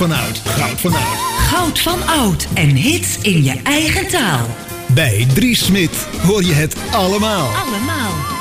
van oud. Goud van oud. Goud van oud en hits in je eigen taal. Bij Dries Smit hoor je het allemaal. Allemaal.